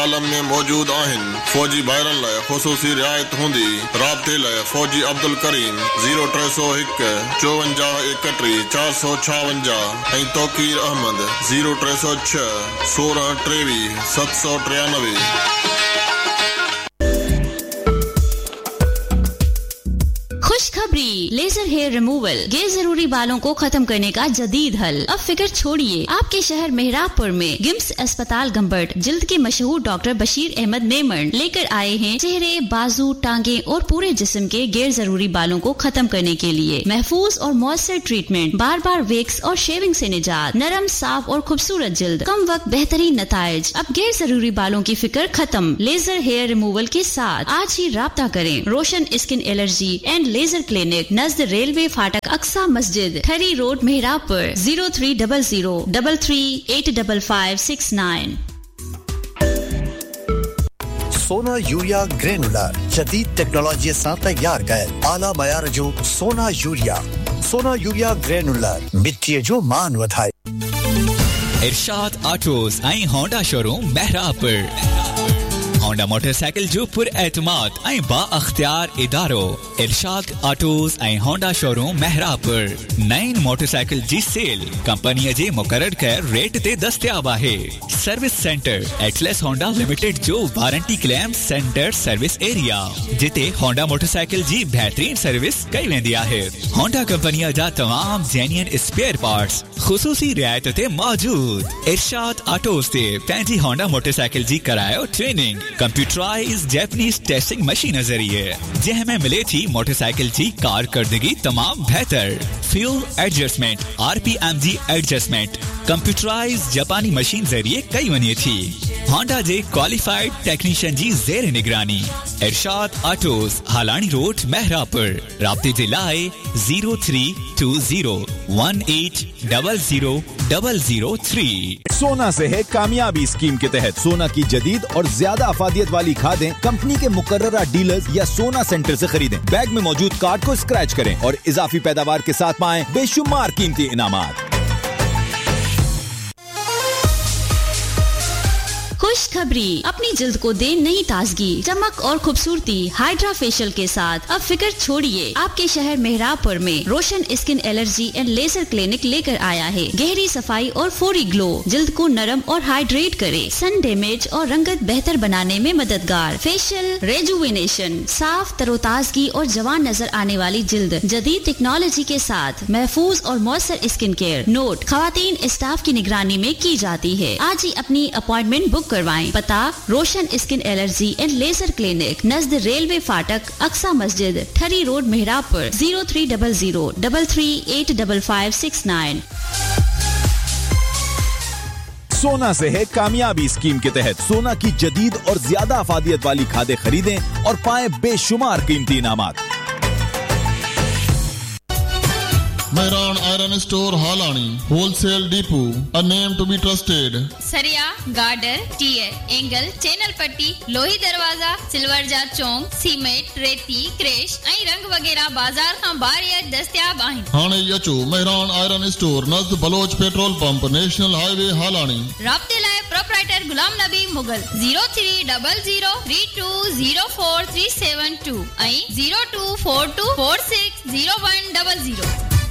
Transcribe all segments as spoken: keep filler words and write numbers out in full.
आलम में मौजूद आहिनि। फौजी भाइरनि लाइ ख़ुसूसी रिआयत हूंदी। राब्ते लाइ फौजी अब्दुल करीम ज़ीरो टे सौ हिकु चोवंजाह एकटीह चार सौ छावंजाह ऐं तौकीर अहमद ज़ीरो टे सौ छह सोरहं टेवीह सत सौ टियानवे। खुशखबरी, लेजर हेयर रिमूवल गैर जरूरी बालों को खत्म करने का जदीद हल। अब फिक्र छोड़िए, आपके शहर मेहराबपुर में गिम्स अस्पताल गंबट जिल्द के मशहूर डॉक्टर बशीर अहमद मेमन लेकर आए हैं चेहरे, बाजू, टांगे और पूरे जिस्म के गैर जरूरी बालों को खत्म करने के लिए महफूज और मौसर ट्रीटमेंट, बार बार वेक्स और शेविंग से निजात, नरम, साफ और खूबसूरत जिल्द, कम वक्त बेहतरीन नताइज। अब गैर जरूरी बालों की फिक्र खत्म लेजर हेयर रिमूवल के साथ। आज ही राब्ता करें। रोशन skin allergy and laser clinic Najd railway फाटक अक्सा मस्जिद, ठरी road, मेहराबपुर zero three double zero double three eight double five six nine. सोना यूरिया ग्रेनुलर जदीद टेक्नोलॉजी सां तैयार कयल आला मयार जो सोना यूरिया। सोना यूरिया ग्रेनुलर मिट्टी जो मान वधाए। इरशाद ऑटोज ऐं होंडा शोरूम मेहराबपुर। होंडा मोटरसाइकिल जो पुर एतमाद ऐं बा अख्तियार इदारो इरशाद ऑटोज ऐं होंडा शोरूम मेहराबपुर। नईं मोटरसाइकिल जी सेल कंपनी जे मुकर्रर कयल रेट ते दस्तयाब आहे। Service centre Atlas Honda limited जो warranty claim centre service area जिते होंडा मोटरसाइकिल जी बेहतरीन सर्विस कई वेंदी आहे। होंडा कंपनी जा तमाम जेन्युइन स्पेयर पार्ट्स खुसूसी रियायत ते मौजूद। इरशाद ऑटोज ते पंहिंजी होंडा मोटरसाइकिल जी करायो training computerised Japanese testing machine ज़रिए जंहिंमें मिले थी मोटरसाइकिल जी कारकर्दगी तमाम बेहतर। फ्यूल एडजस्टमेंट, आरपीएम जी एडजस्टमेंट कंप्यूटराइज्ड जापानी मशीन ज़रिए कई वञे थी। होंडा जे क्वालिफाइड टेक्नीशियन जी ज़ेर निगरानी। इरशाद ऑटोज हालानी रोड मेहरापुर। राब्ते जे लाइ zero three to zero one eight double zero double zero three. सोना से है कामयाबी स्कीम के तहत सोना की जदीद और ज्यादा अफादियत वाली खादें कंपनी के मुकर्ररा डीलर्स या सोना सेंटर से खरीदें। बैग में मौजूद कार्ड को स्क्रैच करें और इजाफी पैदावार के साथ पाएं बेशुमार कीमती इनामात। खुशखबरी, अपनी जिल्द को दे नई ताजगी, चमक और खूबसूरती हाइड्रा फेशियल के साथ। अब फिक्र छोड़िए, आपके शहर मेहराबपुर में रोशन skin allergy and laser clinic लेकर आया है। गहरी सफाई और फौरी ग्लो, जिल्द को नरम और हाइड्रेट करे, सन डैमेज और रंगत बेहतर बनाने में मददगार। फेशियल रेजुविनेशन, साफ तरोताजगी और जवान नजर आने वाली जिल्द जदीद टेक्नोलॉजी के साथ महफूज और मौसर स्किन केयर। नोट, खवातीन स्टाफ की निगरानी में की जाती है। आज ही अपनी अपॉइंटमेंट बुक करवाएं। पता रोशन skin allergy and laser clinic Najd railway फाटक अक्सा मस्जिद, ठरी road, मेहराबपुर zero three double zero double three eight double five six nine. सोना से है कामयाबी स्कीम के तहत सोना की जदीद और ज्यादा अफादियत वाली खादें खरीदें और पाएं बेशुमार कीमती इनामात। Mehran Iron Store Halani, Wholesale Depot, a name to be trusted. सरिया, गार्डर, टीयर, एंगल, चैनल पट्टी, लोही दरवाजा, सिल्वर जा चौंक, सीमेंट, रेती, क्रेश, ऐं रंग वगैरह बाजार खां बाहर दस्तयाब आहिनि। हाणे अचो Mehran iron store नज़द Bloch petrol pump, national highway हालानी। राब्ते लाइ proprietor Ghulam Nabi Mughal zero three double zero three to zero four three seven to ऐं zero two four to four six zero one double zero.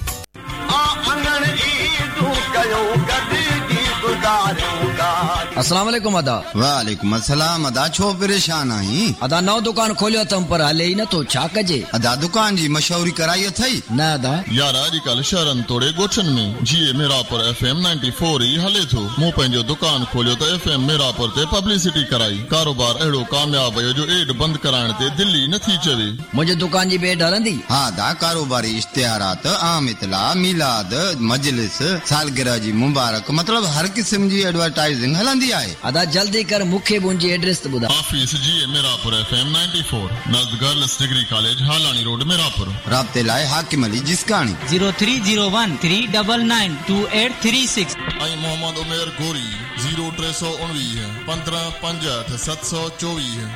अस्सलाम वालेकुम अदा। वालेकुम अस्सलाम अदा। छो परेशान आई? अदा नौ दुकान खोलियो तम पर हले ही न तो छा कजे? अदा दुकान जी मशहूरी कराई थई न अदा यार अॼुकल्ह शहरन तोड़े गोठन में जीए मेरापुर एफएम नाइंटी फोर ही हले थो। मूं पंहिंजो दुकान खोलियो त एफएम मेरापुर ते पब्लिसिटी कराई। कारोबार अहिड़ो कामयाब हो जो एड बंद कराइण ते दिल्ली नथी चवे। मुंहिंजे दुकान जी बेड हलंदी? हाँ दा, कारोबारी इश्तिहारात, आम इतला, मिलाद, मजलिस, सालगिरह जी मुबारक, मतलब हर किस्म जी एडवर्टाइजिंग हलंदी आहे। अदा जल्दी कर, मूंखे मुंहिंजी एड्रेस त ॿुधा। ऑफिस जी Merapur FM ninety four, नज़द girls degree college हालानी road Merapur. राब्ते लाइ हाकिम Ali जिसकानी zero three zero one three double nine to eight three six ऐं मोहम्मद उमेर गोरी ज़ीरो टे सौ उणिवीह पंद्रहं पंजहठि सत सौ चोवीह।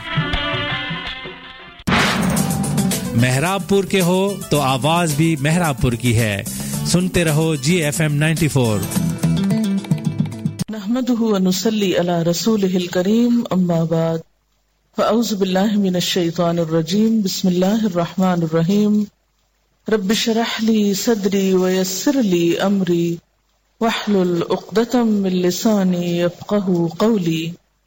मेहराबपुर के हो तो आवाज भी मेहराबपुर की है। सुनते रहो जी एफ एम नाइंटी फोर। نحمده ونصلي على رسوله الكريم اما بعد فاعوذ بالله من الشيطان الرجيم بسم الله الرحمن الرحيم رب اشرح لي صدري ويسر لي امري واحلل عقدة من لساني يفقهوا قولي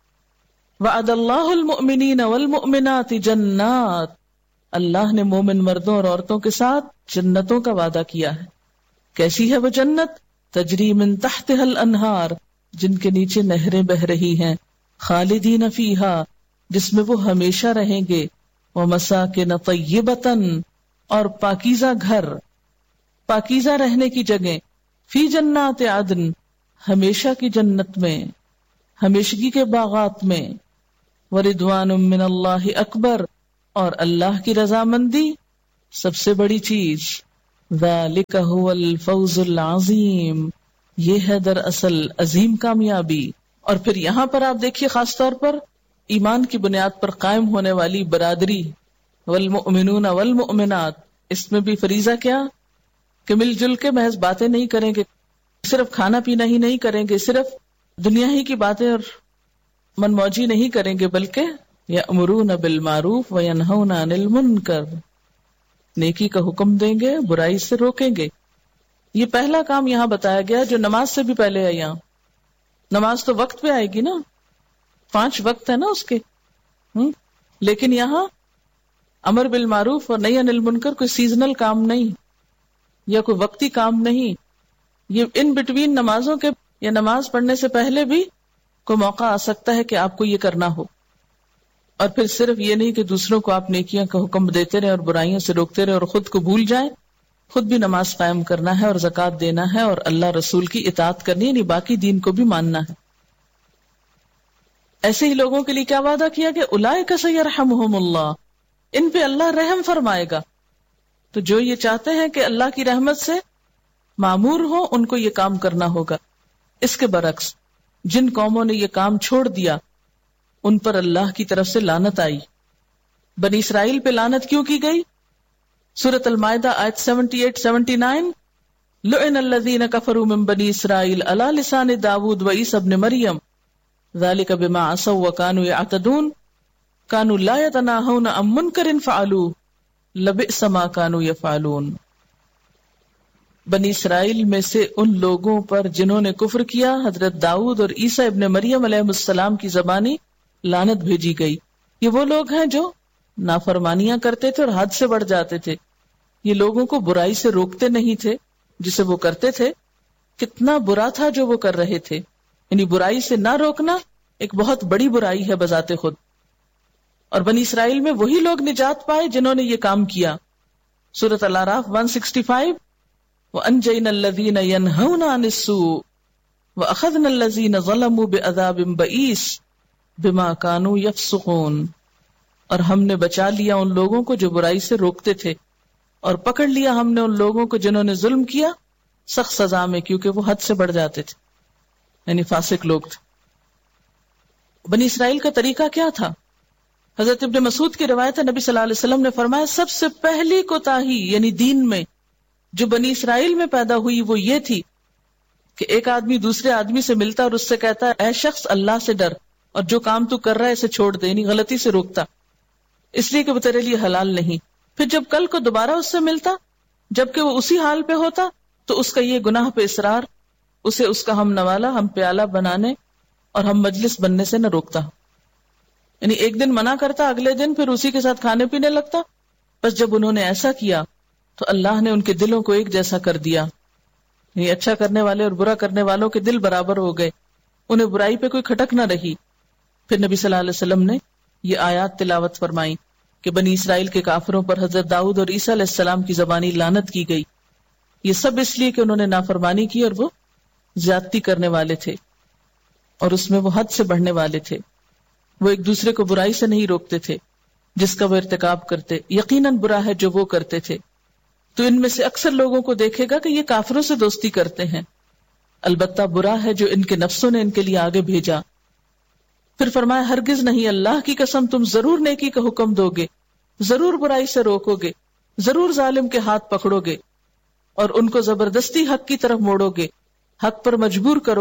وعد الله المؤمنين والمؤمنات جنات، اللہ نے مومن مردوں اور عورتوں کے ساتھ جنتوں کا وعدہ کیا ہے. کیسی ہے وہ جنت؟ تجری من تحتها الانہار، جن کے نیچے نہریں بہ رہی ہیں. خالدین فیہا، جس میں وہ ہمیشہ رہیں گے. ومساکن طیبۃ، اور پاکیزہ گھر، پاکیزہ رہنے کی جگہ. فی جنات عدن، ہمیشہ کی جنت میں، ہمیشگی کے باغات میں. ورضوان من اللہ اکبر، اور اللہ کی رضامندی سب سے بڑی چیز. ذالک هو الفوز العظیم، یہ ہے دراصل عظیم کامیابی. اور پھر یہاں پر آپ دیکھیے خاص طور پر ایمان کی بنیاد پر قائم ہونے والی برادری. والمؤمنون والمؤمنات، اس میں بھی فریضہ کیا کہ مل جل کے محض باتیں نہیں کریں گے، صرف کھانا پینا ہی نہیں کریں گے، صرف دنیا ہی کی باتیں اور من موجی نہیں کریں گے، بلکہ یأمرون بالمعروف وینہون عن المنکر، نیکی کا حکم دیں گے، برائی سے روکیں گے. یہ پہلا کام یہاں بتایا گیا جو نماز سے بھی پہلے ہے. یہاں نماز تو وقت پہ آئے گی نا، پانچ وقت ہے نا اس کے، ہم؟ لیکن یہاں امر بالمعروف اور نہی عن المنکر کوئی سیزنل کام نہیں یا کوئی وقتی کام نہیں. یہ ان بٹوین نمازوں کے یا نماز پڑھنے سے پہلے بھی کوئی موقع آ سکتا ہے کہ آپ کو یہ کرنا ہو. اور پھر صرف یہ نہیں کہ دوسروں کو آپ نیکیاں کا حکم دیتے رہے اور برائیوں سے روکتے رہے اور خود کو بھول جائیں، خود بھی نماز قائم کرنا ہے اور زکوٰۃ دینا ہے اور اللہ رسول کی اطاعت کرنی ہے، یعنی باقی دین کو بھی ماننا ہے. ایسے ہی لوگوں کے لیے کیا وعدہ کیا کہ اولئک سیرحمہم اللہ، ان پہ اللہ رحم فرمائے گا. تو جو یہ چاہتے ہیں کہ اللہ کی رحمت سے معمور ہو، ان کو یہ کام کرنا ہوگا. اس کے برعکس جن قوموں نے یہ کام چھوڑ دیا ان پر اللہ کی طرف سے لعنت آئی. بنی اسرائیل پہ لعنت کیوں کی گئی؟ سورۃ المائدہ آیت اٹھہتر انہتر، لعن الذین کفروا من بنی اسرائیل علی لسان داود و عیسی ابن مریم ذلک بما عصوا وکانوا یعتدون کانوا لا یتناہون عن منکر فعلوہ لبئس ما کانوا یفعلون. بنی اسرائیل میں سے ان لوگوں پر جنہوں نے کفر کیا حضرت داؤد اور عیسی ابن مریم علیہ السلام کی زبانی لعنت بھیجی گئی. یہ وہ لوگ ہیں جو نافرمانیاں کرتے تھے اور حد سے بڑھ جاتے تھے. یہ لوگوں کو برائی سے روکتے نہیں تھے جسے وہ کرتے تھے. کتنا برا تھا جو وہ کر رہے تھے، یعنی برائی سے نہ روکنا ایک بہت بڑی برائی ہے بذات خود. اور بنی اسرائیل میں وہی لوگ نجات پائے جنہوں نے یہ کام کیا. سورۃ الاعراف ایک سو پچاس، وَأَنْجَيْنَا الَّذِينَ يَنْهَوْنَ عَنِ السُّوءِ وَأَخَذْنَا الَّذِينَ ظَلَمُوا بِعَذَابٍ بَئِيسٍ بِمَا كَانُوا يَفْسُقُونَ، اور ہم نے بچا لیا ان لوگوں کو جو برائی سے روکتے تھے، اور پکڑ لیا ہم نے ان لوگوں کو جنہوں نے ظلم کیا سخت سزا میں، کیونکہ وہ حد سے بڑھ جاتے تھے، یعنی فاسق لوگ تھے. بنی اسرائیل کا طریقہ کیا تھا؟ حضرت ابن مسعود کی روایت ہے، نبی صلی اللہ علیہ وسلم نے فرمایا سب سے پہلی کوتاہی یعنی دین میں جو بنی اسرائیل میں پیدا ہوئی وہ یہ تھی کہ ایک آدمی دوسرے آدمی سے ملتا اور اس سے کہتا ہے اے شخص اللہ سے ڈر اور جو کام تو کر رہا ہے اسے چھوڑ دے، یعنی غلطی سے روکتا اس لیے کہ وہ تیرے لیے حلال نہیں. پھر جب کل کو دوبارہ اس سے ملتا جبکہ وہ اسی حال پہ ہوتا تو اس کا یہ گناہ پہ اصرار اسے اس کا ہم نوالا ہم پیالہ بنانے اور ہم مجلس بننے سے نہ روکتا. یعنی ایک دن منع کرتا، اگلے دن پھر اسی کے ساتھ کھانے پینے لگتا. بس جب انہوں نے ایسا کیا تو اللہ نے ان کے دلوں کو ایک جیسا کر دیا. یہ اچھا کرنے والے اور برا کرنے والوں کے دل برابر ہو گئے، انہیں برائی پہ کوئی کھٹک نہ رہی. پھر نبی صلی اللہ علیہ وسلم نے یہ آیات تلاوت فرمائی کہ بنی اسرائیل کے کافروں پر حضرت داؤد اور عیسیٰ علیہ السلام کی زبانی لعنت کی گئی. یہ سب اس لیے کہ انہوں نے نافرمانی کی اور وہ زیادتی کرنے والے تھے اور اس میں وہ حد سے بڑھنے والے تھے. وہ ایک دوسرے کو برائی سے نہیں روکتے تھے جس کا وہ ارتکاب کرتے. یقیناً برا ہے جو وہ کرتے تھے. تو ان میں سے اکثر لوگوں کو دیکھے گا کہ یہ کافروں سے دوستی کرتے ہیں، البتہ برا ہے جو ان کے نفسوں نے ان کے لیے آگے بھیجا. پھر فرمایا ہرگز نہیں، اللہ کی قسم تم ضرور نیکی کا حکم دو گے، ضرور برائی سے روکو گے، ضرور ظالم کے ہاتھ پکڑو گے اور ان کو زبردستی حق کی طرف موڑو گے، حق پر مجبور کرو گے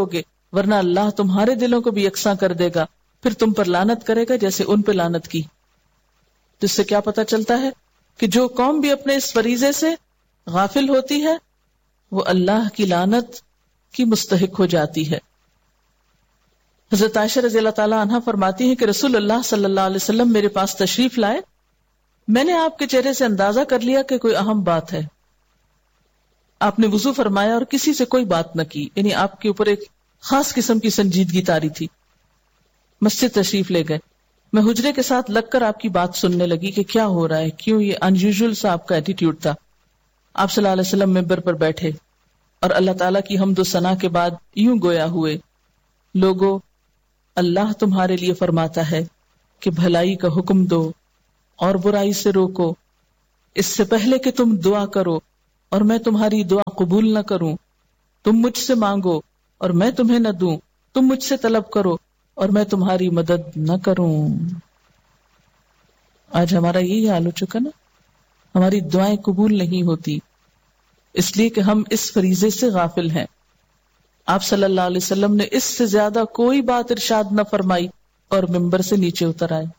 ورنہ اللہ تمہارے دلوں کو بھی یکساں کر دے گا، پھر تم پر لعنت کرے گا جیسے ان پہ لعنت کی۔ جس سے کیا پتہ چلتا ہے کہ جو قوم بھی اپنے اس فریضے سے غافل ہوتی ہے وہ اللہ کی لعنت کی مستحق ہو جاتی ہے۔ حضرت عائشہ رضی اللہ تعالی عنہا فرماتی ہیں کہ رسول اللہ صلی اللہ علیہ وسلم میرے پاس تشریف لائے، میں نے آپ کے چہرے سے اندازہ کر لیا کہ کوئی اہم بات ہے۔ آپ نے وضو فرمایا اور کسی سے کوئی بات نہ کی، یعنی آپ کے اوپر ایک خاص قسم کی سنجیدگی طاری تھی۔ مسجد تشریف لے گئے، میں حجرے کے ساتھ لگ کر آپ کی بات سننے لگی کہ کیا ہو رہا ہے، کیوں یہ ان یوزول سا آپ کا ایٹیٹیوڈ تھا۔ آپ صلی اللہ علیہ وسلم منبر پر بیٹھے اور اللہ تعالیٰ کی حمد و ثنا کے بعد یوں گویا ہوئے، لوگو اللہ تمہارے لیے فرماتا ہے کہ بھلائی کا حکم دو اور برائی سے روکو، اس سے پہلے کہ تم دعا کرو اور میں تمہاری دعا قبول نہ کروں، تم مجھ سے مانگو اور میں تمہیں نہ دوں، تم مجھ سے طلب کرو اور میں تمہاری مدد نہ کروں۔ آج ہمارا یہی حال ہو چکا نا، ہماری دعائیں قبول نہیں ہوتی اس لیے کہ ہم اس فریضے سے غافل ہیں۔ آپ صلی اللہ علیہ وسلم نے اس سے زیادہ کوئی بات ارشاد نہ فرمائی اور منبر سے نیچے اتر آئے۔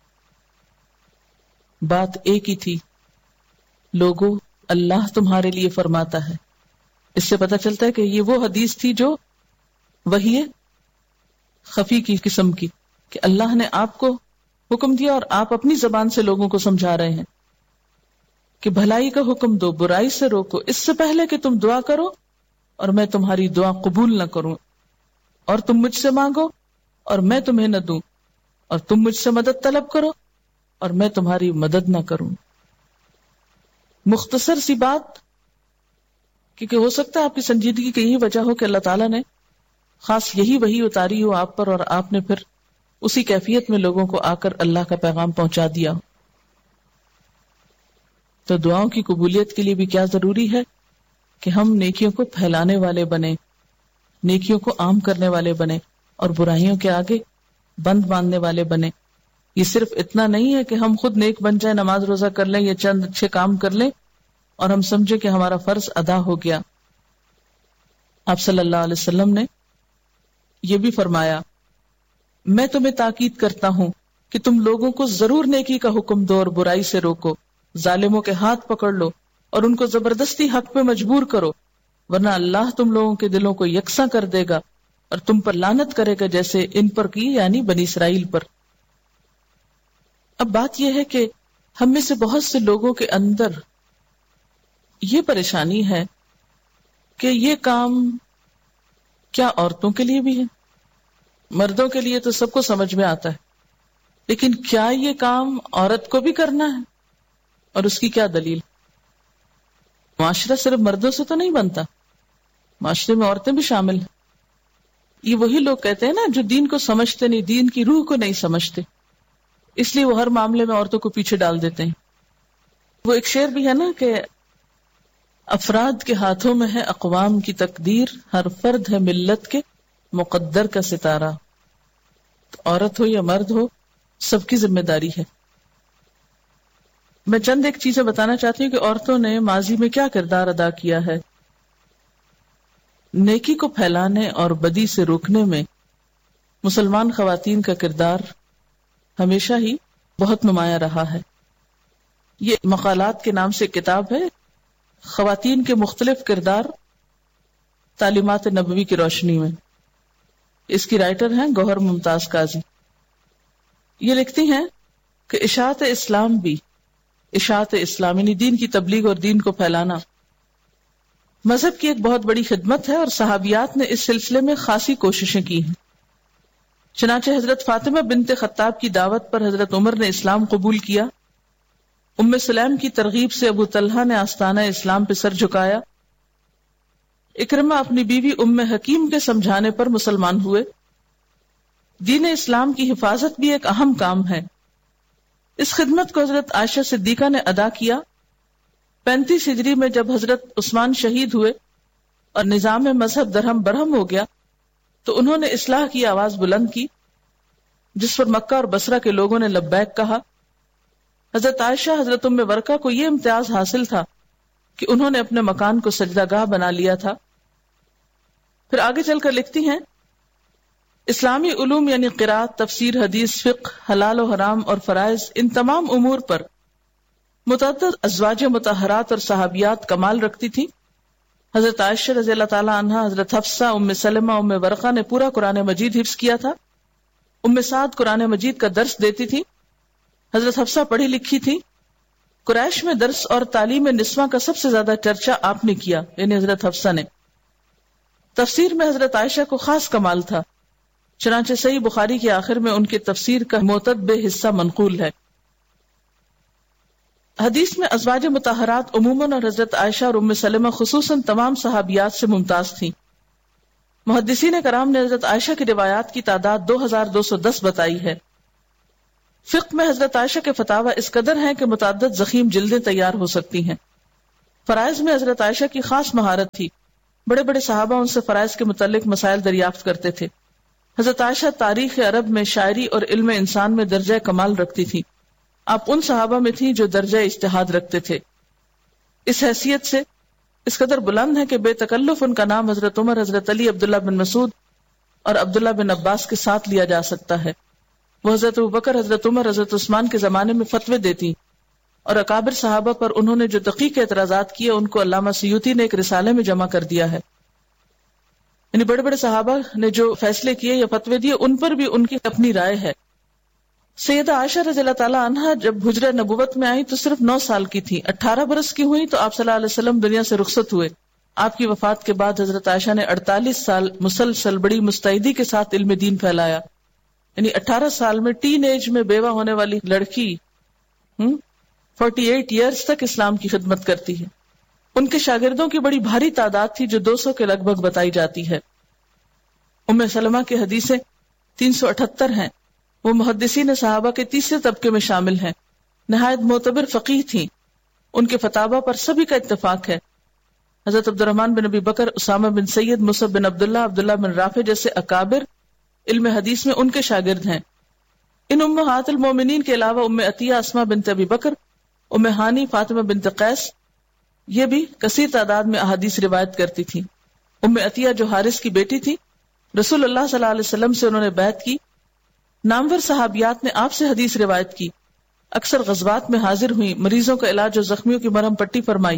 بات ایک ہی تھی، لوگو اللہ تمہارے لیے فرماتا ہے۔ اس سے پتہ چلتا ہے کہ یہ وہ حدیث تھی جو وحی خفی کی قسم کی، کہ اللہ نے آپ کو حکم دیا اور آپ اپنی زبان سے لوگوں کو سمجھا رہے ہیں کہ بھلائی کا حکم دو، برائی سے روکو، اس سے پہلے کہ تم دعا کرو اور میں تمہاری دعا قبول نہ کروں، اور تم مجھ سے مانگو اور میں تمہیں نہ دوں، اور تم مجھ سے مدد طلب کرو اور میں تمہاری مدد نہ کروں۔ مختصر سی بات، کیونکہ ہو سکتا ہے آپ کی سنجیدگی کی یہی وجہ ہو کہ اللہ تعالیٰ نے خاص یہی وحی اتاری ہو آپ پر اور آپ نے پھر اسی کیفیت میں لوگوں کو آ کر اللہ کا پیغام پہنچا دیا۔ تو دعاؤں کی قبولیت کے لیے بھی کیا ضروری ہے کہ ہم نیکیوں کو پھیلانے والے بنے، نیکیوں کو عام کرنے والے بنے اور برائیوں کے آگے بند باندھنے والے بنے۔ یہ صرف اتنا نہیں ہے کہ ہم خود نیک بن جائیں، نماز روزہ کر لیں یا چند اچھے کام کر لیں اور ہم سمجھیں کہ ہمارا فرض ادا ہو گیا۔ آپ صلی اللہ علیہ وسلم نے یہ بھی فرمایا، میں تمہیں تاکید کرتا ہوں کہ تم لوگوں کو ضرور نیکی کا حکم دو اور برائی سے روکو، ظالموں کے ہاتھ پکڑ لو اور ان کو زبردستی حق پہ مجبور کرو، ورنہ اللہ تم لوگوں کے دلوں کو یکساں کر دے گا اور تم پر لعنت کرے گا جیسے ان پر کی، یعنی بنی اسرائیل پر۔ اب بات یہ ہے کہ ہم میں سے بہت سے لوگوں کے اندر یہ پریشانی ہے کہ یہ کام کیا عورتوں کے لیے بھی ہے، مردوں کے لیے تو سب کو سمجھ میں آتا ہے، لیکن کیا یہ کام عورت کو بھی کرنا ہے؟ اور اس کی کیا دلیل؟ معاشرہ صرف مردوں سے تو نہیں بنتا، معاشرے میں عورتیں بھی شامل ہیں۔ یہ وہی لوگ کہتے ہیں نا جو دین کو سمجھتے نہیں، دین کی روح کو نہیں سمجھتے، اس لیے وہ ہر معاملے میں عورتوں کو پیچھے ڈال دیتے ہیں۔ وہ ایک شعر بھی ہے نا کہ افراد کے ہاتھوں میں ہے اقوام کی تقدیر، ہر فرد ہے ملت کے مقدر کا ستارہ۔ تو عورت ہو یا مرد ہو، سب کی ذمہ داری ہے۔ میں چند ایک چیزیں بتانا چاہتی ہوں کہ عورتوں نے ماضی میں کیا کردار ادا کیا ہے۔ نیکی کو پھیلانے اور بدی سے روکنے میں مسلمان خواتین کا کردار ہمیشہ ہی بہت نمایاں رہا ہے۔ یہ مقالات کے نام سے کتاب ہے، خواتین کے مختلف کردار تعلیمات نبوی کی روشنی میں۔ اس کی رائٹر ہیں گوہر ممتاز قاضی۔ یہ لکھتی ہیں کہ اشاعت اسلام بھی، اشاعت اسلام یعنی دین کی تبلیغ اور دین کو پھیلانا، مذہب کی ایک بہت بڑی خدمت ہے اور صحابیات نے اس سلسلے میں خاصی کوششیں کی ہیں۔ چنانچہ حضرت فاطمہ بنت خطاب کی دعوت پر حضرت عمر نے اسلام قبول کیا، ام سلیم کی ترغیب سے ابو طلحہ نے آستانہ اسلام پہ سر جھکایا، اکرمہ اپنی بیوی ام حکیم کے سمجھانے پر مسلمان ہوئے۔ دین اسلام کی حفاظت بھی ایک اہم کام ہے۔ اس خدمت کو حضرت عائشہ صدیقہ نے ادا کیا۔ پینتیس ہجری میں جب حضرت عثمان شہید ہوئے اور نظام مذہب درہم برہم ہو گیا تو انہوں نے اصلاح کی آواز بلند کی، جس پر مکہ اور بصرہ کے لوگوں نے لبیک کہا۔ حضرت عائشہ حضرت ام ورقہ کو یہ امتیاز حاصل تھا کہ انہوں نے اپنے مکان کو سجدہ گاہ بنا لیا تھا۔ پھر آگے چل کر لکھتی ہیں اسلامی علوم یعنی قرات، تفسیر، حدیث، فقہ، حلال و حرام اور فرائض، ان تمام امور پر متعدد ازواج مطہرات اور صحابیات کمال رکھتی تھی. حضرت عائشہ رضی اللہ تعالی عنہا، حضرت حفصہ، ام سلمہ، ام ورقہ نے پورا قرآن مجید حفظ کیا تھا. ام سعد قرآن مجید کا درس دیتی تھی. حضرت حفصہ پڑھی لکھی تھی. قریش میں درس اور تعلیم نسواں کا سب سے زیادہ چرچا آپ نے کیا، یعنی حضرت حفصہ نے. تفسیر میں حضرت عائشہ کو خاص کمال تھا، چنانچہ صحیح بخاری کے آخر میں ان کی تفسیر کا معتد بے حصہ منقول ہے. حدیث میں ازواج مطہرات عموماً اور حضرت عائشہ اور ام سلمہ خصوصاً تمام صحابیات سے ممتاز تھیں. محدثین کرام نے حضرت عائشہ کی روایات کی تعداد دو ہزار دو سو دس بتائی ہے. فقہ میں حضرت عائشہ کے فتاوی اس قدر ہیں کہ متعدد ضخیم جلدیں تیار ہو سکتی ہیں. فرائض میں حضرت عائشہ کی خاص مہارت تھی. بڑے بڑے صحابہ ان سے فرائض کے متعلق مسائل دریافت کرتے تھے. حضرت عائشہ تاریخ عرب میں شاعری اور علم انسان میں درجہ کمال رکھتی تھی. آپ ان صحابہ میں تھیں جو درجہ اجتہاد رکھتے تھے. اس حیثیت سے اس قدر بلند ہے کہ بے تکلف ان کا نام حضرت عمر، حضرت علی، عبداللہ بن مسعود اور عبداللہ بن عباس کے ساتھ لیا جا سکتا ہے. وہ حضرت ابوبکر، حضرت عمر، حضرت عثمان کے زمانے میں فتوے دیتی اور اکابر صحابہ پر انہوں نے جو دقیق اعتراضات کیے ان کو علامہ سیوطی نے ایک رسالے میں جمع کر دیا ہے. یعنی بڑے بڑے صحابہ نے جو فیصلے کیے یا فتوے دیے ان پر بھی ان کی اپنی رائے ہے. سیدہ عائشہ رضی اللہ تعالی عنہا جب حجرہ نبوت میں آئی تو صرف نو سال کی تھی. اٹھارہ برس کی ہوئی تو آپ صلی اللہ علیہ وسلم دنیا سے رخصت ہوئے. آپ کی وفات کے بعد حضرت عائشہ نے اڑتالیس سال مسلسل بڑی مستعدی کے ساتھ علم دین پھیلایا. یعنی اٹھارہ سال میں ٹین ایج میں بیوہ ہونے والی لڑکی فورٹی ایٹ ایئرز تک اسلام کی خدمت کرتی ہے. ان کے شاگردوں کی بڑی بھاری تعداد تھی جو دو سو کے لگ بھگ بتائی جاتی ہے. ام سلمہ کی حدیثیں تین سو اٹھتر ہیں. وہ محدثین صحابہ کے تیسرے طبقے میں شامل ہیں. نہایت معتبر فقیہ تھیں. ان کے فتاوی پر سبھی کا اتفاق ہے. حضرت عبد الرحمن بن ابی بکر، اسامہ بن سید، مصعب بن عبداللہ، عبداللہ بن رافع جیسے اکابر علم حدیث میں ان کے شاگرد ہیں. ان امہات المومنین کے علاوہ ام عطیہ اسماء بنت ابی بکر، ام ہانی فاطمہ بنت قیس، یہ بھی کثیر تعداد میں احادیث روایت کرتی تھی. ام عطیہ جو حارث کی بیٹی تھی، رسول اللہ صلی اللہ علیہ وسلم سے انہوں نے بیعت کی. نامور صحابیات نے آپ سے حدیث روایت کی. اکثر غزوات میں حاضر ہوئی، مریضوں کا علاج اور زخمیوں کی مرہم پٹی فرمائی.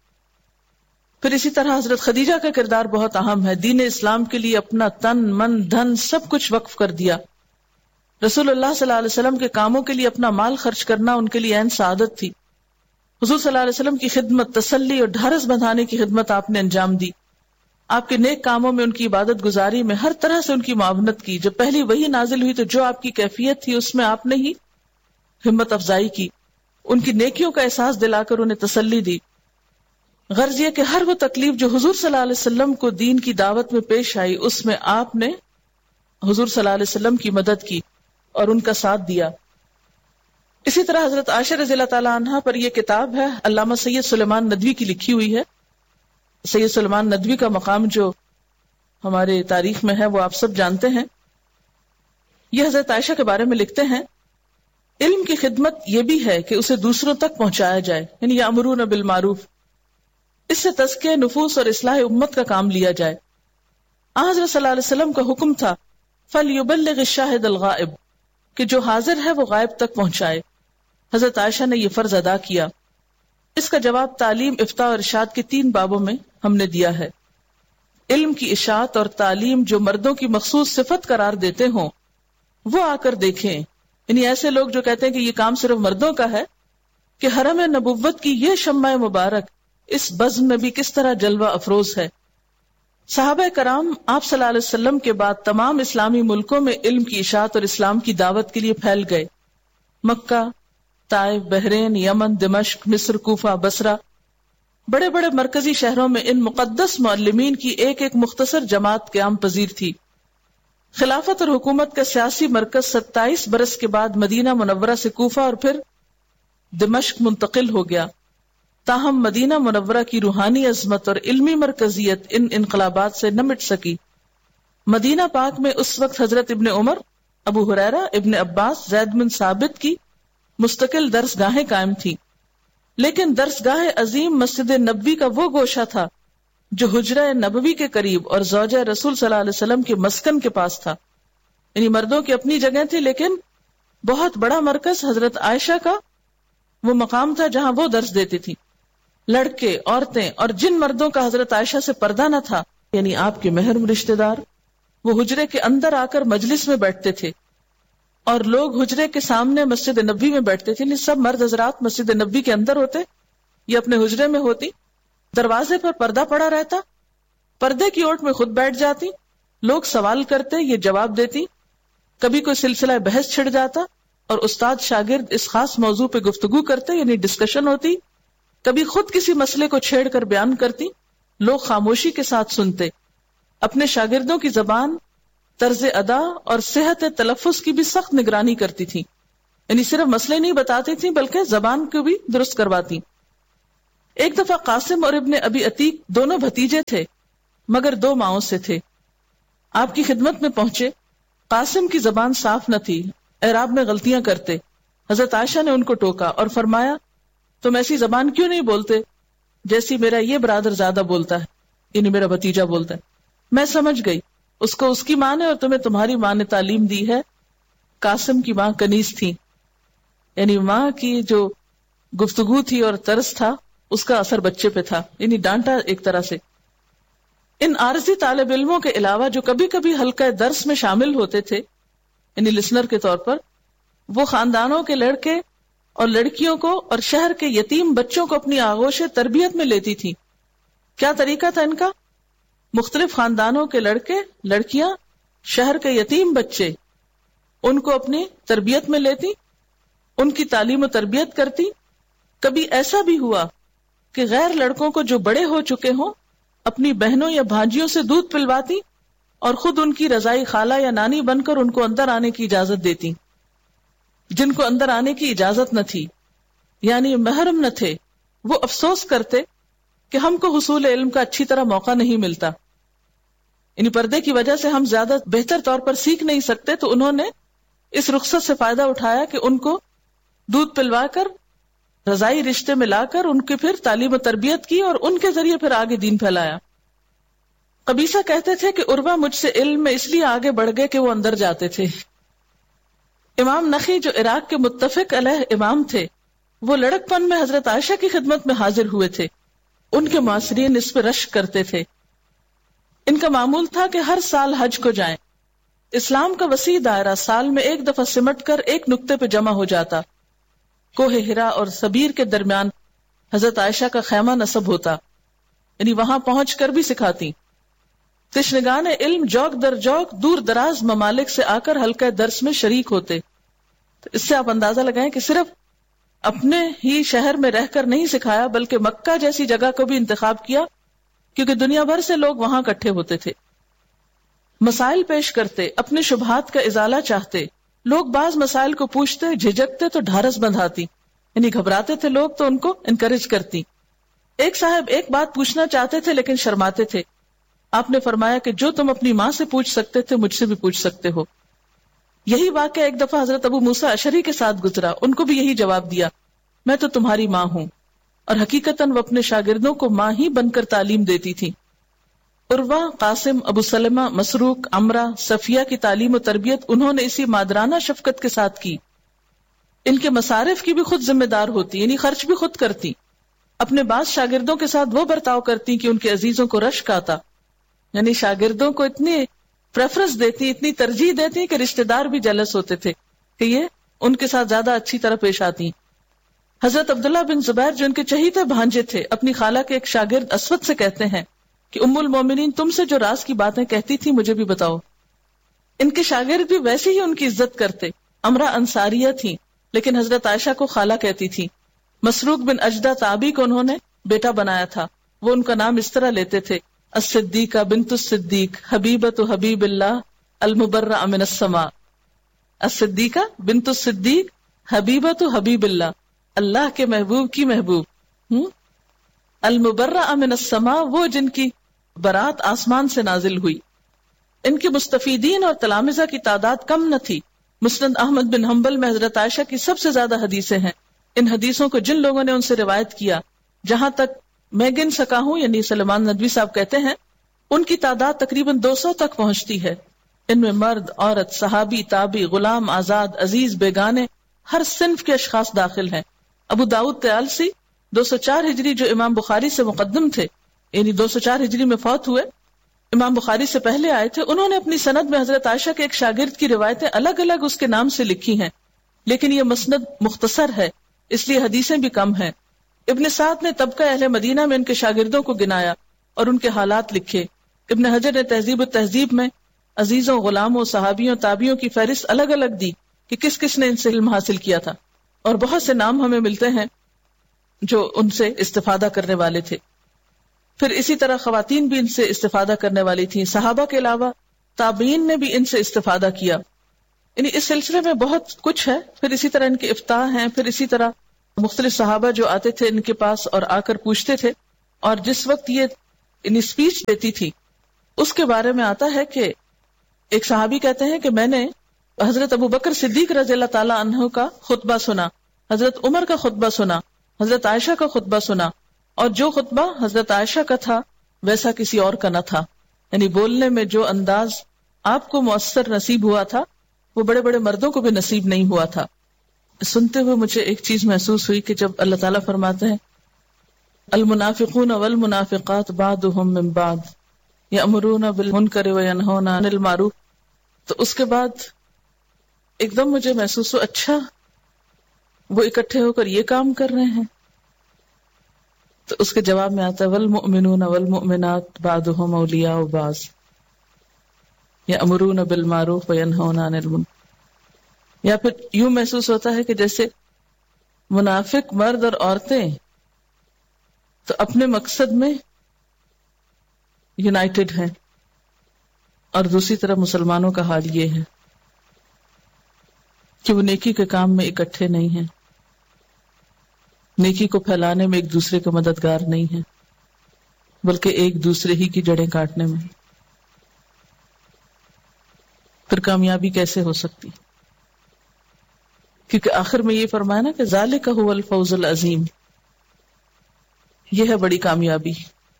پھر اسی طرح حضرت خدیجہ کا کردار بہت اہم ہے. دین اسلام کے لیے اپنا تن، من، دھن سب کچھ وقف کر دیا. رسول اللہ صلی اللہ علیہ وسلم کے کاموں کے لیے اپنا مال خرچ کرنا ان کے لیے عین سعادت تھی. حضور صلی اللہ علیہ وسلم کی خدمت، تسلی اور ڈھارس بندھانے کی خدمت آپ نے انجام دی. آپ کے نیک کاموں میں ان کی عبادت گزاری میں ہر طرح سے ان کی معاونت کی. جب پہلی وحی نازل ہوئی تو جو آپ کی کیفیت تھی اس میں آپ نے ہی ہمت افزائی کی. ان کی نیکیوں کا احساس دلا کر انہیں تسلی دی. غرض یہ کہ ہر وہ تکلیف جو حضور صلی اللہ علیہ وسلم کو دین کی دعوت میں پیش آئی اس میں آپ نے حضور صلی اللہ علیہ وسلم کی مدد کی اور ان کا ساتھ دیا. اسی طرح حضرت عائشہ رضی اللہ تعالی عنہا پر یہ کتاب ہے، علامہ سید سلیمان ندوی کی لکھی ہوئی ہے. سید سلیمان ندوی کا مقام جو ہمارے تاریخ میں ہے وہ آپ سب جانتے ہیں. یہ حضرت عائشہ کے بارے میں لکھتے ہیں، علم کی خدمت یہ بھی ہے کہ اسے دوسروں تک پہنچایا جائے، یعنی یامرون بالمعروف. اس سے تزکیہ نفوس اور اصلاح امت کا کام لیا جائے. حضرت صلی اللہ علیہ وسلم کا حکم تھا فَلْيُبَلِّغِ الشَّاهِدَ الْغَائِبِ، کہ جو حاضر ہے وہ غائب تک پہنچائے. حضرت عائشہ نے یہ فرض ادا کیا. اس کا جواب تعلیم، افتاء اور ارشاد کے تین بابوں میں ہم نے دیا ہے. علم کی اشاعت اور تعلیم جو مردوں کی مخصوص صفت قرار دیتے ہوں وہ آ کر دیکھیں. یعنی ایسے لوگ جو کہتے ہیں کہ یہ کام صرف مردوں کا ہے، کہ حرم نبوت کی یہ شمع مبارک اس بزم میں بھی کس طرح جلوہ افروز ہے. صحابہ کرام آپ صلی اللہ علیہ وسلم کے بعد تمام اسلامی ملکوں میں علم کی اشاعت اور اسلام کی دعوت کے لیے پھیل گئے. مکہ، طائف، بحرین، یمن، دمشق، مصر، کوفہ، بصرہ، بڑے بڑے مرکزی شہروں میں ان مقدس معلمین کی ایک ایک مختصر جماعت قیام پذیر تھی. خلافت اور حکومت کا سیاسی مرکز ستائیس برس کے بعد مدینہ منورہ سے کوفہ اور پھر دمشق منتقل ہو گیا. تاہم مدینہ منورہ کی روحانی عظمت اور علمی مرکزیت ان انقلابات سے نہ مٹ سکی. مدینہ پاک میں اس وقت حضرت ابن عمر، ابو ہریرہ، ابن عباس، زید بن ثابت کی مستقل درس گاہیں قائم تھی. لیکن درس گاہ عظیم مسجد نبوی کا وہ گوشہ تھا جو حجرہ نبوی کے قریب اور زوجہ رسول صلی اللہ علیہ وسلم کے مسکن کے پاس تھا. یعنی مردوں کی اپنی جگہ تھی، لیکن بہت بڑا مرکز حضرت عائشہ کا وہ مقام تھا جہاں وہ درس دیتی تھی. لڑکے، عورتیں اور جن مردوں کا حضرت عائشہ سے پردہ نہ تھا، یعنی آپ کے محرم رشتہ دار، وہ حجرے کے اندر آ کر مجلس میں بیٹھتے تھے، اور لوگ حجرے کے سامنے مسجد نبوی میں بیٹھتے تھے. سب مرد حضرات مسجد نبوی کے اندر ہوتے یا اپنے حجرے میں ہوتی. دروازے پر پردہ پڑا رہتا، پردے کی اوٹ میں خود بیٹھ جاتی، لوگ سوال کرتے، یہ جواب دیتی. کبھی کوئی سلسلہ بحث چھڑ جاتا اور استاد شاگرد اس خاص موضوع پہ گفتگو کرتے، یعنی ڈسکشن ہوتی. کبھی خود کسی مسئلے کو چھیڑ کر بیان کرتی، لوگ خاموشی کے ساتھ سنتے. اپنے شاگردوں کی زبان، طرز ادا اور صحت تلفظ کی بھی سخت نگرانی کرتی تھی. یعنی صرف مسئلے نہیں بتاتی تھی بلکہ زبان کو بھی درست کرواتی. ایک دفعہ قاسم اور ابن ابی عتیق دونوں بھتیجے تھے مگر دو ماؤں سے تھے. آپ کی خدمت میں پہنچے. قاسم کی زبان صاف نہ تھی، اعراب میں غلطیاں کرتے. حضرت عائشہ نے ان کو ٹوکا اور فرمایا تم ایسی زبان کیوں نہیں بولتے جیسی میرا یہ برادر زیادہ بولتا ہے، یعنی میرا بھتیجا بولتا ہے. میں سمجھ گئی اس کو اس کی ماں نے اور تمہیں تمہاری ماں نے تعلیم دی ہے. قاسم کی ماں کنیز تھی، یعنی ماں کی جو گفتگو تھی اور طرز تھا اس کا اثر بچے پہ تھا، یعنی ڈانٹا ایک طرح سے. ان عارضی طالب علموں کے علاوہ جو کبھی کبھی حلقہ درس میں شامل ہوتے تھے، یعنی لسنر کے طور پر، وہ خاندانوں کے لڑکے اور لڑکیوں کو اور شہر کے یتیم بچوں کو اپنی آغوش تربیت میں لیتی تھی. کیا طریقہ تھا ان کا؟ مختلف خاندانوں کے لڑکے، لڑکیاں، شہر کے یتیم بچے، ان کو اپنی تربیت میں لیتی، ان کی تعلیم و تربیت کرتی. کبھی ایسا بھی ہوا کہ غیر لڑکوں کو جو بڑے ہو چکے ہوں اپنی بہنوں یا بھانجیوں سے دودھ پلواتی اور خود ان کی رضائی خالہ یا نانی بن کر ان کو اندر آنے کی اجازت دیتی. جن کو اندر آنے کی اجازت نہ تھی، یعنی محرم نہ تھے، وہ افسوس کرتے کہ ہم کو حصول علم کا اچھی طرح موقع نہیں ملتا، یعنی پردے کی وجہ سے ہم زیادہ بہتر طور پر سیکھ نہیں سکتے. تو انہوں نے اس رخصت سے فائدہ اٹھایا کہ ان کو دودھ پلوا کر رضائی رشتے میں لا کر ان کی پھر تعلیم و تربیت کی اور ان کے ذریعے پھر آگے دین پھیلایا. قبیصہ کہتے تھے کہ عروہ مجھ سے علم میں اس لیے آگے بڑھ گئے کہ وہ اندر جاتے تھے. امام نخی جو عراق کے متفق علیہ امام تھے، وہ لڑک پن میں حضرت عائشہ کی خدمت میں حاضر ہوئے تھے. ان کے معاصرین اس پہ رشک کرتے تھے. ان کا معمول تھا کہ ہر سال حج کو جائیں. اسلام کا وسیع دائرہ سال میں ایک دفعہ سمٹ کر ایک نقطے پہ جمع ہو جاتا. کوہ ہرا اور سبیر کے درمیان حضرت عائشہ کا خیمہ نصب ہوتا، یعنی وہاں پہنچ کر بھی سکھاتی. تشنگان علم جوک در جوک دور دراز ممالک سے آ کر حلقہ درس میں شریک ہوتے. تو اس سے آپ اندازہ لگائیں کہ صرف اپنے ہی شہر میں رہ کر نہیں سکھایا بلکہ مکہ جیسی جگہ کو بھی انتخاب کیا، کیونکہ دنیا بھر سے لوگ وہاں اکٹھے ہوتے تھے. مسائل پیش کرتے، اپنے شبہات کا ازالہ چاہتے. لوگ بعض مسائل کو پوچھتے، جھجکتے تو ڈھارس بندھاتی، یعنی گھبراتے تھے لوگ تو ان کو انکریج کرتی. ایک صاحب ایک بات پوچھنا چاہتے تھے لیکن شرماتے تھے. آپ نے فرمایا کہ جو تم اپنی ماں سے پوچھ سکتے تھے مجھ سے بھی پوچھ سکتے ہو. یہی واقعہ ایک دفعہ حضرت ابو موسیٰ اشعری کے ساتھ گزرا. ان کو بھی یہی جواب دیا، میں تو تمہاری ماں ہوں. اور حقیقتاً وہ اپنے شاگردوں کو ماں ہی بن کر تعلیم دیتی تھی. عروہ، قاسم، ابو سلمہ، مسروق، عمرہ، صفیہ کی تعلیم و تربیت انہوں نے اسی مادرانہ شفقت کے ساتھ کی. ان کے مصارف کی بھی خود ذمہ دار ہوتی، یعنی خرچ بھی خود کرتی. اپنے بعض شاگردوں کے ساتھ وہ برتاؤ کرتی کہ ان کے عزیزوں کو رشک آتا، یعنی شاگردوں کو اتنی پریفرنس دیتی، اتنی ترجیح دیتی کہ رشتہ دار بھی جلس ہوتے تھے کہ یہ ان کے ساتھ زیادہ اچھی طرح پیش آتی. حضرت عبداللہ بن زبیر جو ان کے چہیتے بھانجے تھے، اپنی خالہ کے ایک شاگرد اسود سے کہتے ہیں کہ ام المومنین تم سے جو راز کی باتیں کہتی تھی مجھے بھی بتاؤ. ان کے شاگرد بھی ویسے ہی ان کی عزت کرتے. امرہ انصاریہ تھی لیکن حضرت عائشہ کو خالہ کہتی تھی. مسروق بن اجدہ تابعی کو انہوں نے بیٹا بنایا تھا. وہ ان کا نام اس طرح لیتے تھے، الصدیقہ بنت الصدیق حبیبۃ حبیب اللہ المبرأ من السماء. الصدیقہ بنت الصدیق حبیبۃ حبیب اللہ، اللہ کے محبوب کی محبوب. ہم المبرأ من السماء، وہ جن کی برات آسمان سے نازل ہوئی. ان کے مستفیدین اور تلامذہ کی تعداد کم نہ تھی. مسند احمد بن حنبل میں حضرت عائشہ کی سب سے زیادہ حدیثیں ہیں. ان حدیثوں کو جن لوگوں نے ان سے روایت کیا، جہاں تک میں گن سکا ہوں، یعنی سلمان ندوی صاحب کہتے ہیں، ان کی تعداد تقریباً دو سو تک پہنچتی ہے. ان میں مرد، عورت، صحابی، تابعی، غلام، آزاد، عزیز، بیگانے، ہر صنف کے اشخاص داخل ہیں۔ ابو داؤد طیالسی دو سو چار ہجری جو امام بخاری سے مقدم تھے، یعنی دو سو چار ہجری میں فوت ہوئے، امام بخاری سے پہلے آئے تھے، انہوں نے اپنی سند میں حضرت عائشہ کے ایک شاگرد کی روایتیں الگ الگ اس کے نام سے لکھی ہیں، لیکن یہ مسند مختصر ہے، اس لیے حدیثیں بھی کم ہیں۔ ابن سعد نے طبقہ اہل مدینہ میں ان کے شاگردوں کو گنایا اور ان کے حالات لکھے۔ ابن حجر نے تہذیب التہذیب میں عزیزوں، غلاموں، صحابیوں، تابعیوں کی فہرست الگ الگ دی کہ کس کس نے ان سے علم حاصل کیا تھا، اور بہت سے نام ہمیں ملتے ہیں جو ان سے استفادہ کرنے والے تھے۔ پھر اسی طرح خواتین بھی ان سے استفادہ کرنے والی تھیں، صحابہ کے علاوہ تابعین نے بھی ان سے استفادہ کیا، یعنی اس سلسلے میں بہت کچھ ہے۔ پھر اسی طرح ان کے افتاء ہیں، پھر اسی طرح مختلف صحابہ جو آتے تھے ان کے پاس اور آ کر پوچھتے تھے، اور جس وقت یہ ان اسپیچ دیتی تھی اس کے بارے میں آتا ہے کہ ایک صحابی کہتے ہیں کہ میں نے حضرت ابو بکر صدیق رضی اللہ تعالیٰ عنہ کا خطبہ سنا، حضرت عمر کا خطبہ سنا، حضرت عائشہ کا خطبہ سنا، اور جو خطبہ حضرت عائشہ کا تھا ویسا کسی اور کا نہ تھا، یعنی بولنے میں جو انداز آپ کو مؤثر نصیب ہوا تھا وہ بڑے بڑے مردوں کو بھی نصیب نہیں ہوا تھا۔ سنتے ہوئے مجھے ایک چیز محسوس ہوئی کہ جب اللہ تعالیٰ فرماتے ہیں المنافقون والمنافقات بعضهم من بعض یأمرون بالمنکر وینہون عن المعروف، تو اس کے بعد ایک دم مجھے محسوس ہو اچھا وہ اکٹھے ہو کر یہ کام کر رہے ہیں، تو اس کے جواب میں آتا ہے والمؤمنون والمؤمنات بعضهم اولیاء بعض یأمرون بالمعروف وینہون عن المنکر۔ یا پھر یوں محسوس ہوتا ہے کہ جیسے منافق مرد اور عورتیں تو اپنے مقصد میں یونائٹڈ ہیں، اور دوسری طرف مسلمانوں کا حال یہ ہے کہ وہ نیکی کے کام میں اکٹھے نہیں ہیں، نیکی کو پھیلانے میں ایک دوسرے کے مددگار نہیں ہیں، بلکہ ایک دوسرے ہی کی جڑیں کاٹنے میں۔ پھر کامیابی کیسے ہو سکتی؟ کیونکہ آخر میں یہ فرمایا نا کہ ذالک هو الفوز العظیم، یہ ہے بڑی کامیابی۔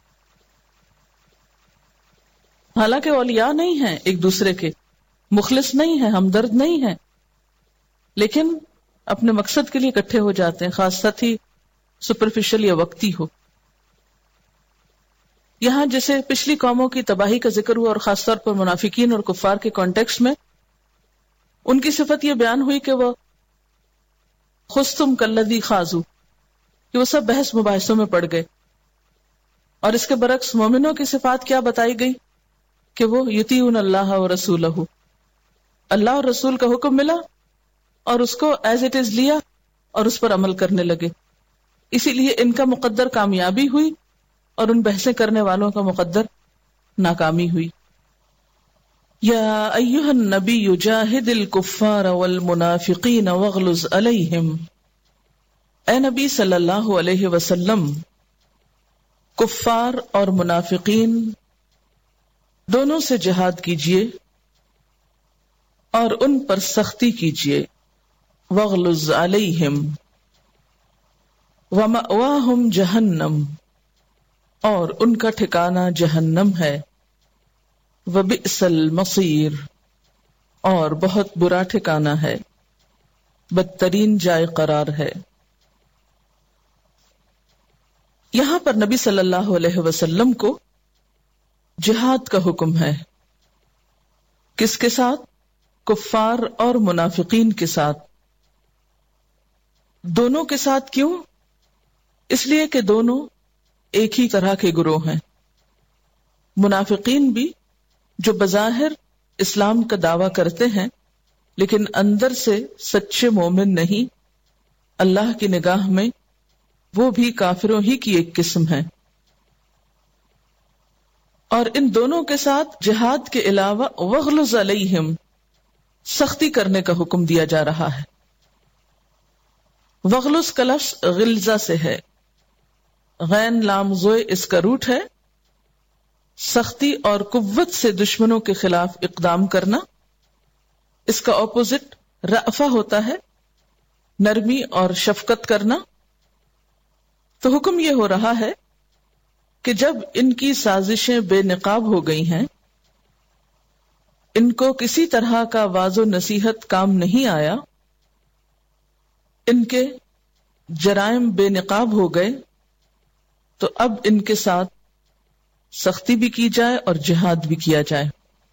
حالانکہ اولیاء نہیں ہیں ایک دوسرے کے، مخلص نہیں ہیں، ہمدرد نہیں ہیں، لیکن اپنے مقصد کے لیے اکٹھے ہو جاتے ہیں، خاص ہی سپرفیشل یا وقتی ہو۔ یہاں جیسے پچھلی قوموں کی تباہی کا ذکر ہوا، اور خاص طور پر منافقین اور کفار کے کانٹیکسٹ میں ان کی صفت یہ بیان ہوئی کہ وہ خستم کالذی خاضوا، کہ وہ سب بحث مباحثوں میں پڑ گئے، اور اس کے برعکس مومنوں کی صفات کیا بتائی گئی کہ وہ یطیعون اللہ و رسولہ، اللہ اور رسول کا حکم ملا اور اس کو ایز اٹ از لیا اور اس پر عمل کرنے لگے، اسی لیے ان کا مقدر کامیابی ہوئی اور ان بحثیں کرنے والوں کا مقدر ناکامی ہوئی۔ یا ایھا النبی جاہد الکفار والمنافقین واغلظ علیہم، اے نبی صلی اللہ علیہ وسلم کفار اور منافقین دونوں سے جہاد کیجیے اور ان پر سختی کیجیے، واغلظ علیہم ومأواہم جہنم، اور ان کا ٹھکانہ جہنم ہے، وبئس المصیر، اور بہت برا ٹھکانہ ہے، بدترین جائے قرار ہے۔ یہاں پر نبی صلی اللہ علیہ وسلم کو جہاد کا حکم ہے، کس کے ساتھ؟ کفار اور منافقین کے ساتھ، دونوں کے ساتھ۔ کیوں؟ اس لیے کہ دونوں ایک ہی طرح کے گروہ ہیں۔ منافقین بھی جو بظاہر اسلام کا دعویٰ کرتے ہیں لیکن اندر سے سچے مومن نہیں، اللہ کی نگاہ میں وہ بھی کافروں ہی کی ایک قسم ہے۔ اور ان دونوں کے ساتھ جہاد کے علاوہ وغلظ علیہم، سختی کرنے کا حکم دیا جا رہا ہے۔ وغلظ کا لفظ غلظہ سے ہے، غین لام زوئے اس کا روٹ ہے، سختی اور قوت سے دشمنوں کے خلاف اقدام کرنا۔ اس کا اپوزٹ رأفہ ہوتا ہے، نرمی اور شفقت کرنا۔ تو حکم یہ ہو رہا ہے کہ جب ان کی سازشیں بے نقاب ہو گئی ہیں ان کو کسی طرح کا واعظ و نصیحت کام نہیں آیا، ان کے جرائم بے نقاب ہو گئے، تو اب ان کے ساتھ سختی بھی کی جائے اور جہاد بھی کیا جائے۔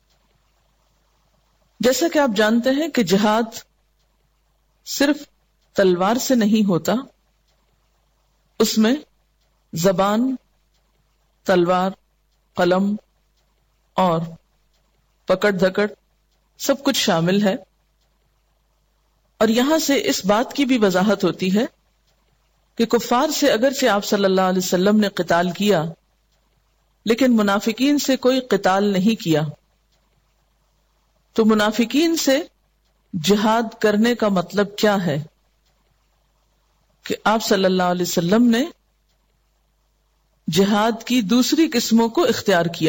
جیسا کہ آپ جانتے ہیں کہ جہاد صرف تلوار سے نہیں ہوتا، اس میں زبان، تلوار، قلم اور پکڑ دھکڑ سب کچھ شامل ہے۔ اور یہاں سے اس بات کی بھی وضاحت ہوتی ہے کہ کفار سے اگرچہ آپ صلی اللہ علیہ وسلم نے قتال کیا، لیکن منافقین سے کوئی قتال نہیں کیا۔ تو منافقین سے جہاد کرنے کا مطلب کیا ہے کہ آپ صلی اللہ علیہ وسلم نے جہاد کی دوسری قسموں کو اختیار کیا۔